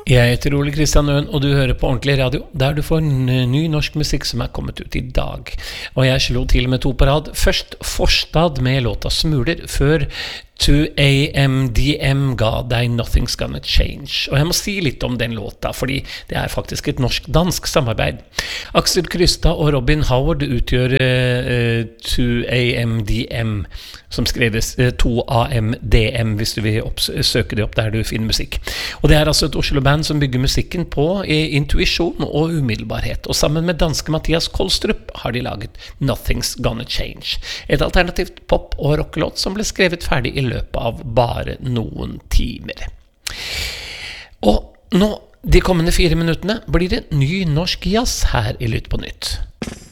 Jeg heter Ole Kristian Øen, og du hører på Ordentlig Radio, der du får ny norsk musikk som kommet ut i dag. Og jeg slo til med 2 på rad. Først Forstad med låta Smuler, før 2AMDM ga deg Nothing's Gonna Change. Og jeg må si litt om den låta, fordi det faktisk et norsk-dansk samarbeid. Aksel Krystad og Robin Howard utgjør 2AMDM, som skreves 2AMDM, hvis du vil søke det opp der du finner musikk. Og det altså et Oslo-band som bygger musikken på intuisjon og umiddelbarhet. Og sammen med danske Mathias Kolstrup har de laget Nothing's Gonna Change. Et alternativt pop- og rockelåt som ble skrevet ferdig i løpet av bare noen timer. Og nå, de kommende 4 minuttene, blir det ny norsk jazz her i Lytt på Nytt.